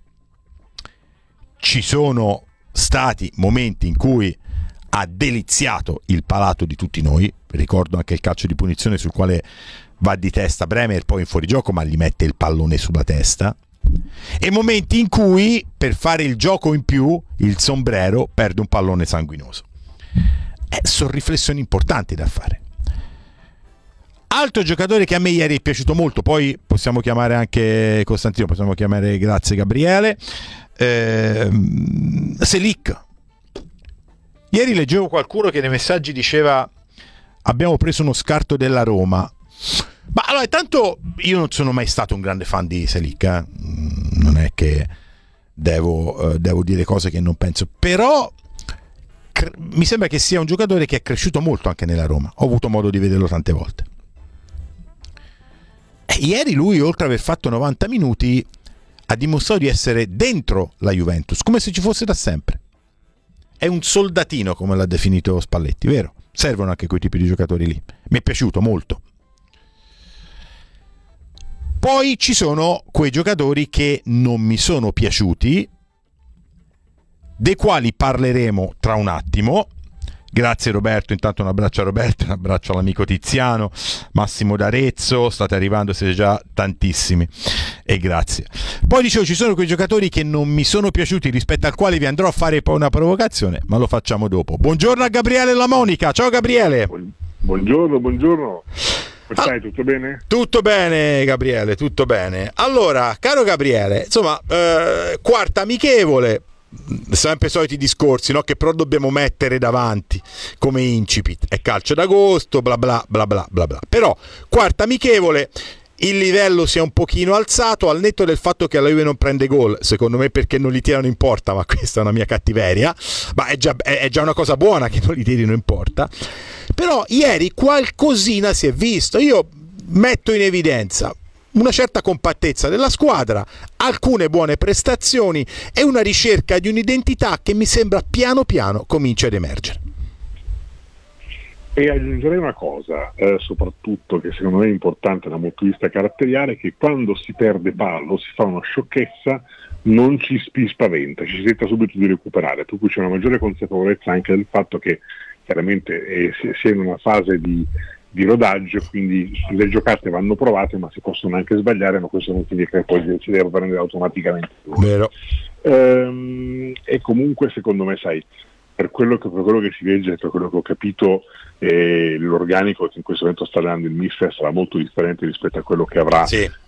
ci sono stati momenti in cui ha deliziato il palato di tutti noi. Ricordo anche il calcio di punizione sul quale va di testa Bremer, poi in fuorigioco, ma gli mette il pallone sulla testa. E momenti in cui, per fare il gioco in più, il sombrero perde un pallone sanguinoso. Sono riflessioni importanti da fare. Altro giocatore che a me ieri è piaciuto molto, poi possiamo chiamare anche Costantino, possiamo chiamare grazie Gabriele, Selic. Ieri leggevo qualcuno che nei messaggi diceva: abbiamo preso uno scarto della Roma. Ma allora, intanto io non sono mai stato un grande fan di Selic, non è che devo dire cose che non penso, però mi sembra che sia un giocatore che è cresciuto molto anche nella Roma. Ho avuto modo di vederlo tante volte. Ieri lui, oltre ad aver fatto 90 minuti, ha dimostrato di essere dentro la Juventus, come se ci fosse da sempre. È un soldatino, come l'ha definito Spalletti, vero? Servono anche quei tipi di giocatori lì. Mi è piaciuto molto. Poi ci sono quei giocatori che non mi sono piaciuti, dei quali parleremo tra un attimo. Grazie Roberto, intanto un abbraccio a Roberto, un abbraccio all'amico Tiziano, Massimo D'Arezzo, state arrivando, siete già tantissimi e grazie. Poi dicevo, ci sono quei giocatori che non mi sono piaciuti, rispetto al quale vi andrò a fare poi una provocazione, ma lo facciamo dopo. Buongiorno a Gabriele La Monica, ciao Gabriele. Buongiorno. Come stai, tutto bene? Tutto bene Gabriele, tutto bene. Allora, caro Gabriele, insomma, quarta amichevole, sempre i soliti discorsi, no? Che però dobbiamo mettere davanti come incipit, è calcio d'agosto, bla bla bla bla bla bla. Però quarta amichevole, il livello si è un pochino alzato, al netto del fatto che la Juve non prende gol, secondo me perché non li tirano in porta, ma questa è una mia cattiveria, ma è già una cosa buona che non li tirino in porta. Però ieri qualcosina si è visto. Io metto in evidenza una certa compattezza della squadra, alcune buone prestazioni e una ricerca di un'identità che mi sembra piano piano comincia ad emergere. E aggiungerei una cosa, soprattutto che secondo me è importante dal punto di vista caratteriale, che quando si perde pallo, si fa una sciocchezza, non ci spaventa, ci si tenta subito di recuperare, per cui c'è una maggiore consapevolezza anche del fatto che chiaramente si è in una fase di rodaggio, quindi le giocate vanno provate, ma si possono anche sbagliare, ma questo non significa che poi si deve prendere automaticamente. Vero. E comunque secondo me, sai, per quello che si legge, per quello che ho capito, l'organico che in questo momento sta dando il mister sarà molto differente rispetto a quello che avrà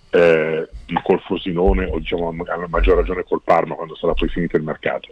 col Frosinone, o diciamo a maggior ragione col Parma quando sarà poi finito il mercato.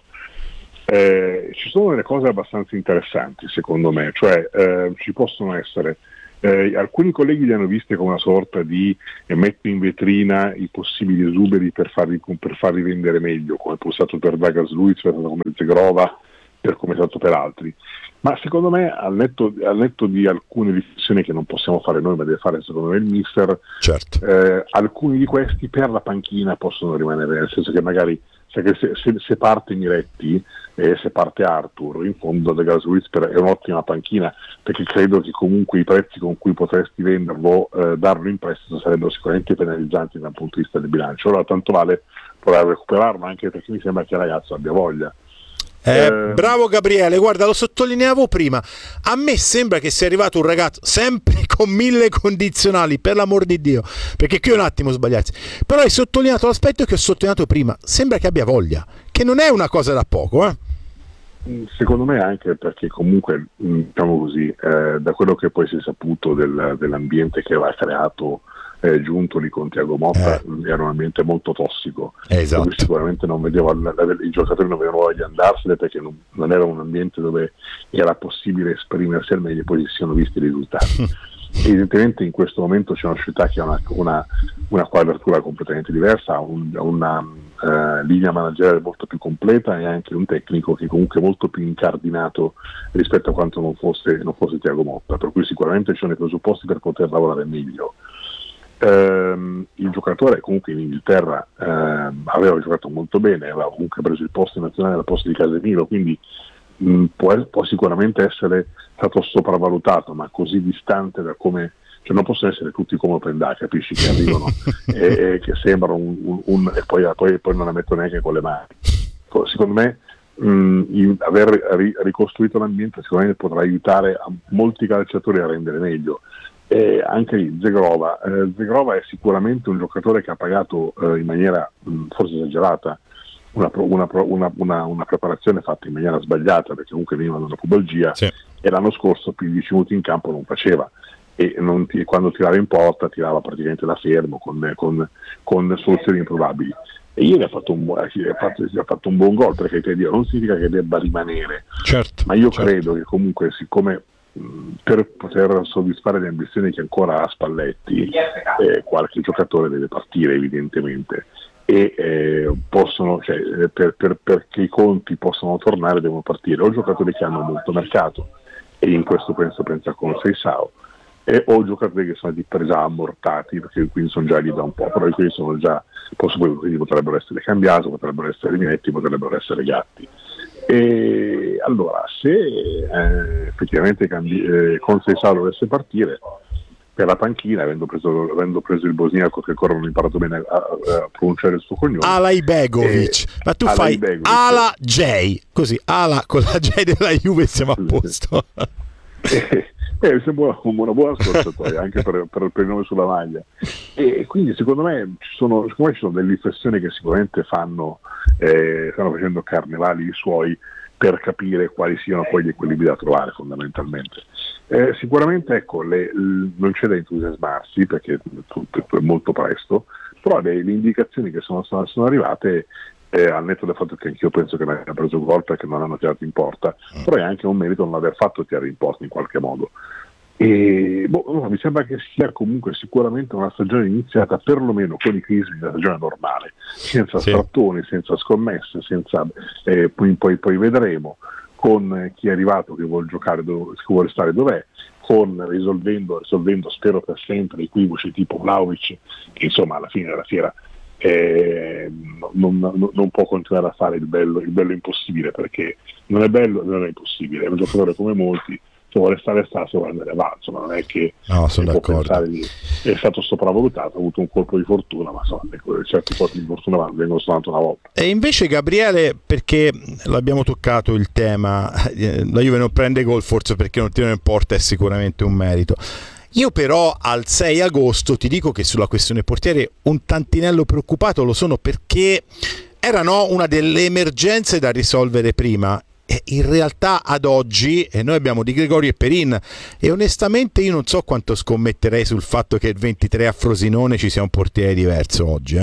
Ci sono delle cose abbastanza interessanti secondo me, cioè ci possono essere alcuni colleghi li hanno viste come una sorta di mettere in vetrina i possibili esuberi per farli vendere meglio, come è stato per Douglas Luiz, come Zegrova, per come è stato per altri. Ma secondo me, al netto di alcune riflessioni che non possiamo fare noi, ma deve fare secondo me il mister, alcuni di questi per la panchina possono rimanere, nel senso che magari se parte Miretti e se parte Arthur, in fondo De Gasolis è un'ottima panchina, perché credo che comunque i prezzi con cui potresti venderlo, darlo in prestito, sarebbero sicuramente penalizzanti dal punto di vista del bilancio. Allora tanto vale provare a recuperarlo, anche perché mi sembra che il ragazzo abbia voglia. Bravo Gabriele, guarda, lo sottolineavo prima, a me sembra che sia arrivato un ragazzo sempre con 1000 condizionali, per l'amor di Dio, perché qui è un attimo sbagliarsi, però hai sottolineato l'aspetto che ho sottolineato prima, sembra che abbia voglia, che non è una cosa da poco. Secondo me anche perché comunque, diciamo così, da quello che poi si è saputo dell'ambiente che aveva creato Giuntoli con Thiago Motta, era un ambiente molto tossico, esatto. Quindi sicuramente non vedeva, i giocatori non avevano voglia di andarsene, perché non era un ambiente dove era possibile esprimersi al meglio, poi si siano visti i risultati. Evidentemente in questo momento c'è una società che ha una quadratura completamente diversa, ha una linea manageriale molto più completa, e anche un tecnico che comunque è molto più incardinato rispetto a quanto non fosse Thiago Motta, per cui sicuramente ci sono i presupposti per poter lavorare meglio. Il giocatore comunque in Inghilterra aveva giocato molto bene, aveva comunque preso il posto in nazionale al posto di Casemiro, quindi può sicuramente essere stato sopravvalutato, ma così distante da come, cioè non possono essere tutti come Openda, capisci, che arrivano e che sembrano e poi non la metto neanche con le mani. Secondo me aver ricostruito l'ambiente sicuramente potrà aiutare a molti calciatori a rendere meglio. Anche lì Zegrova è sicuramente un giocatore che ha pagato in maniera forse esagerata una preparazione fatta in maniera sbagliata, perché comunque veniva da una pubalgia, e l'anno scorso più di 10 minuti in campo non faceva, e quando tirava in porta tirava praticamente da fermo con soluzioni improbabili. E ieri ha fatto un buon gol, perché non significa che debba rimanere, ma io credo che comunque, siccome per poter soddisfare le ambizioni che ancora ha Spalletti, qualche giocatore deve partire evidentemente, e perché i conti possano tornare devono partire o giocatori che hanno molto mercato, e in questo penso a Conceição, o giocatori che sono di presa ammortati, perché quindi sono già lì da un po', però quindi sono già, quindi potrebbero essere Cambiaso, potrebbero essere Minetti, potrebbero essere Gatti. E allora, se effettivamente Conceição dovesse partire per la panchina, avendo preso il bosniaco, che ancora non ho imparato bene a pronunciare il suo cognome, Alaibegovic, ma tu fai Ala J, così Ala con la J della Juve, siamo a posto. Mi sembra una buona scorciatoia anche per il nome sulla maglia, e quindi secondo me ci sono delle riflessioni che sicuramente stanno facendo Carnevali i suoi, per capire quali siano poi gli equilibri da trovare fondamentalmente. Sicuramente non c'è da entusiasmarsi, perché è molto presto, però le indicazioni che sono arrivate, al netto del fatto che anch'io penso che non abbia preso gol perché non hanno tirato in porta, però è anche un merito non aver fatto tirare in porta in qualche modo. E mi sembra che sia comunque sicuramente una stagione iniziata perlomeno con i crismi di una stagione normale, senza strattoni, senza scommesse, poi vedremo, con chi è arrivato che vuole giocare, che vuole stare dov'è, con risolvendo spero per sempre equivoci tipo Vlahovic, che insomma alla fine della fiera non può continuare a fare il bello impossibile, perché non è bello, non è impossibile, è un giocatore come molti, se vuole stare se vuole andare avanti, insomma non è che sono d'accordo. È stato sopravvalutato, ha avuto un colpo di fortuna, ma insomma certi colpi di fortuna vengono soltanto una volta. E invece Gabriele, perché l'abbiamo toccato il tema, la Juve non prende gol forse perché non tirano in porta, è sicuramente un merito. Io però al 6 agosto ti dico che sulla questione portiere un tantinello preoccupato lo sono, perché era una delle emergenze da risolvere prima, in realtà ad oggi noi abbiamo Di Gregorio e Perin, e onestamente io non so quanto scommetterei sul fatto che il 23 a Frosinone ci sia un portiere diverso oggi.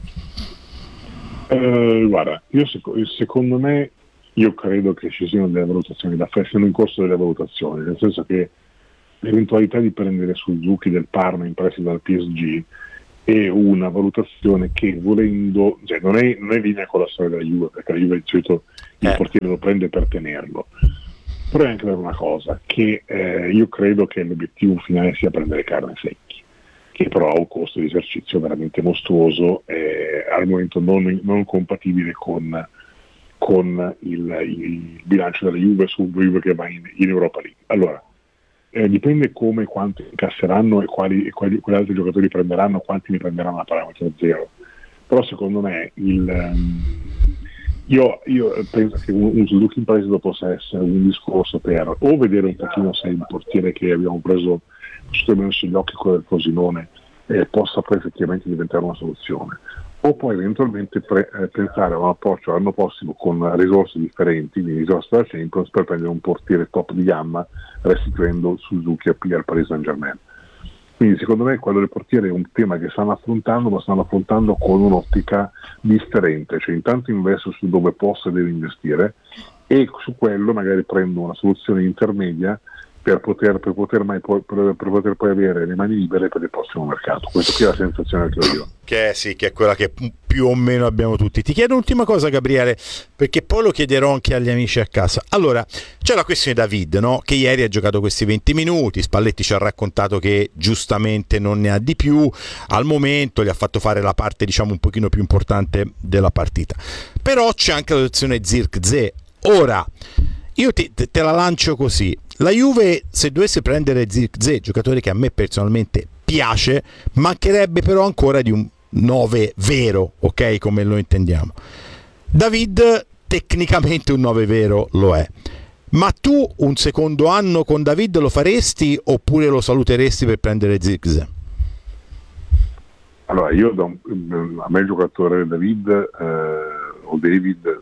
Guarda, secondo me, io credo che ci siano delle valutazioni da fare, siano in corso delle valutazioni, nel senso che l'eventualità di prendere Suzuki del Parma in prestito dal PSG è una valutazione che, volendo, cioè non è in linea con la storia della Juve, perché la Juve di solito il portiere lo prende per tenerlo, però è anche per una cosa, che io credo che l'obiettivo finale sia prendere Carne Secchi, che però ha un costo di esercizio veramente mostruoso, al momento non compatibile con il bilancio della Juve, su Juve che va in Europa League. Allora, dipende come e quanto incasseranno e quali altri giocatori prenderanno, quanti ne prenderanno a parametro zero. Però secondo me io penso che un Suzuki in prestito possa essere un discorso per o vedere un pochino se il portiere che abbiamo preso sugli occhi con il Frosinone possa poi effettivamente diventare una soluzione, o poi eventualmente pensare a un approccio l'anno prossimo con risorse differenti, quindi risorse da Champions, per prendere un portiere top di gamma restituendo Suzuki al Paris Saint-Germain. Quindi secondo me quello del portiere è un tema che stanno affrontando, ma stanno affrontando con un'ottica differente, cioè intanto investo su dove posso e devo investire, e su quello magari prendo una soluzione intermedia per poter poi avere le mani libere per il prossimo mercato. Questa qui è la sensazione che ho io. Che sì, che è quella che più o meno abbiamo tutti. Ti chiedo un'ultima cosa, Gabriele, perché poi lo chiederò anche agli amici a casa. Allora, c'è la questione David, no? Che ieri ha giocato questi 20 minuti, Spalletti ci ha raccontato che giustamente non ne ha di più, al momento gli ha fatto fare la parte, diciamo, un pochino più importante della partita. Però c'è anche la situazione Zirkzee. Ora, io te la lancio così. La Juve, se dovesse prendere Zirkzee, giocatore che a me personalmente piace, mancherebbe però ancora di un 9 vero, ok, come lo intendiamo. David tecnicamente un 9 vero lo è, ma tu un secondo anno con David lo faresti oppure lo saluteresti per prendere Zirkzee? Allora, a me il giocatore David o David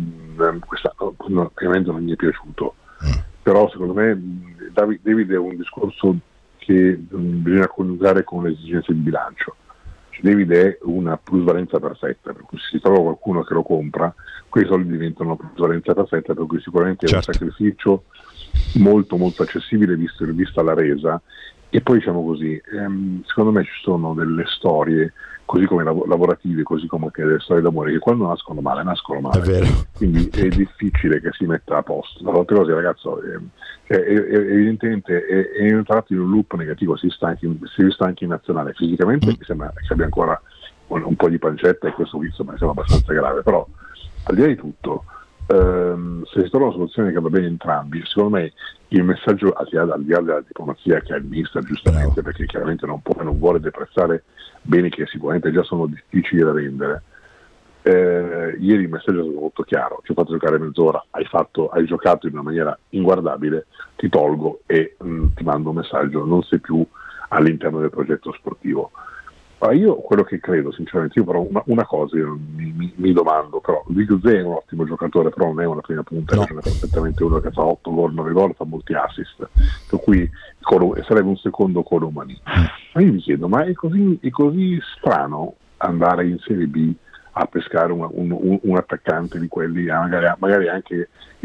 ovviamente non mi è piaciuto, però secondo me David è un discorso che bisogna coniugare con le esigenze di bilancio. David è una plusvalenza perfetta, per cui se si trova qualcuno che lo compra, quei soldi diventano una plusvalenza perfetta, per cui sicuramente è un sacrificio molto molto accessibile vista la resa. E poi diciamo così, secondo me ci sono delle storie così come lavorative, così come anche delle storie d'amore, che quando nascono male. È vero. Quindi è difficile che si metta a posto. Tra l'altra cosa, ragazzo, evidentemente è entrato in un loop negativo, si stanchi in nazionale fisicamente, mi sembra che abbia ancora un po' di pancetta, e questo insomma mi sembra abbastanza grave, però al di là di tutto, se si trova una soluzione che va bene entrambi, secondo me il messaggio, al di là della diplomazia che ha il mister, giustamente, perché chiaramente non vuole deprezzare beni che sicuramente già sono difficili da vendere, ieri il messaggio è stato molto chiaro: ti ho fatto giocare mezz'ora, hai giocato in una maniera inguardabile, ti tolgo e ti mando un messaggio, non sei più all'interno del progetto sportivo. Io quello che credo sinceramente, io però una cosa io mi domando, però Zirkzee è un ottimo giocatore, però non è una prima punta, no. È perfettamente uno che fa 8 gol, 9 gol, fa molti assist, per cui sarebbe un secondo Colomani. Ma io mi chiedo, ma è così strano andare in Serie B a pescare un attaccante di quelli, magari anche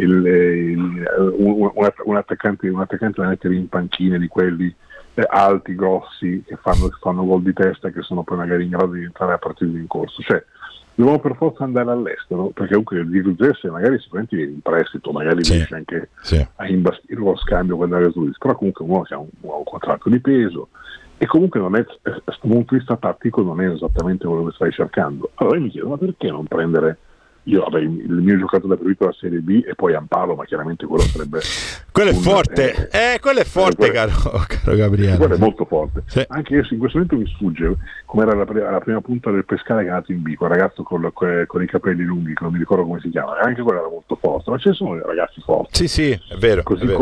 un attaccante da mettere in panchine di quelli alti, grossi, che fanno gol di testa, che sono poi magari in grado di entrare a partire in corso? Cioè, dobbiamo per forza andare all'estero, perché comunque il Zirkzee magari sicuramente viene in prestito, magari riesce anche a imbastire lo scambio con Dario Luiz, però comunque uno che ha un contratto di peso, e comunque non è, da un punto di vista tattico, non è esattamente quello che stai cercando. Allora io mi chiedo, ma perché non prendere il mio giocatore preferito della Serie B e poi Ampalo, ma chiaramente quello sarebbe quello è forte, caro Gabriele, quello è molto forte, sì. Anche se in questo momento mi sfugge come era la prima punta del Pescara che è nato in B, quel ragazzo con i capelli lunghi, che non mi ricordo come si chiama, anche quello era molto forte, ma ce ne sono ragazzi forti, sì, è vero,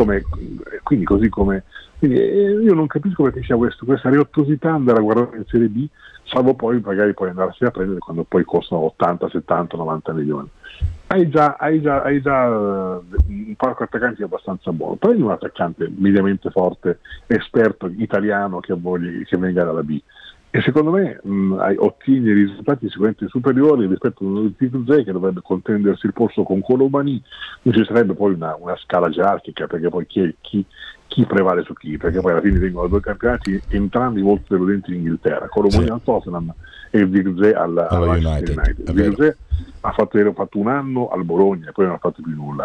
quindi io non capisco perché c'è questa riottosità andare a guardare in Serie B, salvo poi magari poi andarsi a prendere quando poi costano 80, 70, 90 milioni. Hai già parco attaccanti abbastanza buono, prendi un attaccante mediamente forte, esperto, italiano, che venga dalla B, e secondo me ottieni risultati sicuramente superiori rispetto a uno Zirkzee che dovrebbe contendersi il posto con Colomani. Non ci sarebbe poi una scala gerarchica, perché poi chi prevale su chi, perché poi alla fine vengono 2 campionati entrambi molto deludenti in Inghilterra, Colomani al Tottenham e Zirkzee alla United. Zirkzee ha fatto un anno al Bologna e poi non ha fatto più nulla.